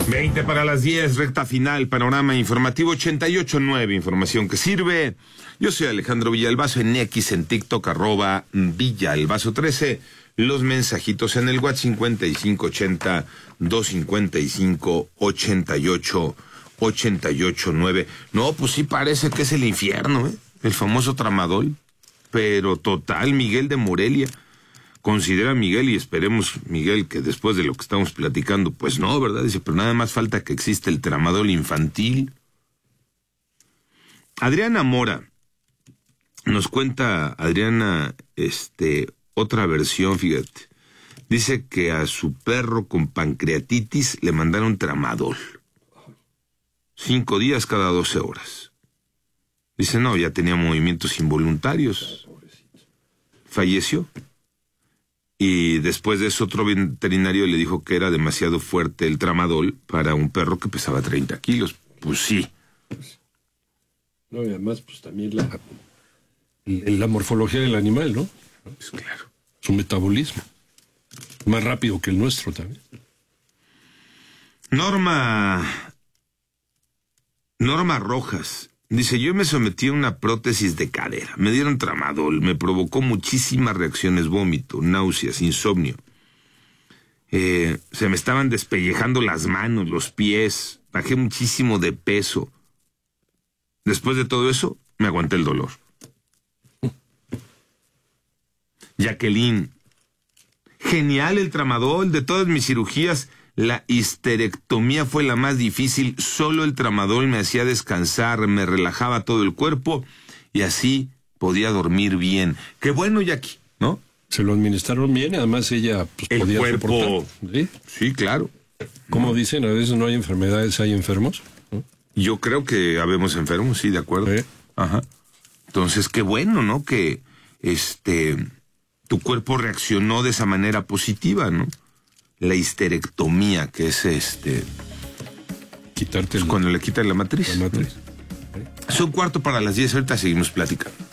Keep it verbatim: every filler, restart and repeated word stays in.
veinte para las diez, recta final, panorama informativo ochenta y ocho nueve, información que sirve. Yo soy Alejandro Villalbazo, en X, en TikTok, arroba Villalbazo trece. Los mensajitos en el WhatsApp cincuenta y cinco ochenta, doscientos cincuenta y cinco, ochenta y ocho, ochenta y ocho nueve. No, pues sí parece que es el infierno, ¿eh? El famoso tramadol. Pero total, Miguel de Morelia. Considera Miguel, y esperemos, Miguel, que después de lo que estamos platicando, pues no, ¿verdad? Dice, pero nada más falta que exista el tramadol infantil. Adriana Mora, nos cuenta Adriana, este, otra versión, fíjate. Dice que a su perro con pancreatitis le mandaron tramadol. Cinco días cada doce horas. Dice, no, ya tenía movimientos involuntarios. Falleció. Y después de eso otro veterinario le dijo que era demasiado fuerte el tramadol para un perro que pesaba treinta kilos. Pues sí. No, y además, pues también la, la morfología del animal, ¿no? Pues claro. Su metabolismo. Más rápido que el nuestro también. Norma... Norma Rojas. Dice, yo me sometí a una prótesis de cadera, me dieron tramadol, me provocó muchísimas reacciones, vómito, náuseas, insomnio. Eh, se me estaban despellejando las manos, los pies, bajé muchísimo de peso. Después de todo eso, me aguanté el dolor. Jacqueline, genial el tramadol, de todas mis cirugías, la histerectomía fue la más difícil, solo el tramadol me hacía descansar, me relajaba todo el cuerpo y así podía dormir bien. Qué bueno, Jackie, ¿no? Se lo administraron bien, además ella pues, el podía cuerpo, soportar. ¿Sí? Sí, claro. Como no. dicen, a veces no hay enfermedades, hay enfermos. ¿No? Yo creo que habemos enfermos, sí, de acuerdo. ¿Sí? Ajá. Entonces, qué bueno, ¿no? Que este tu cuerpo reaccionó de esa manera positiva, ¿no? La histerectomía, que es este... Quitarte pues el, cuando le quitan la matriz. La matriz. Es un cuarto para las diez, ahorita seguimos platicando.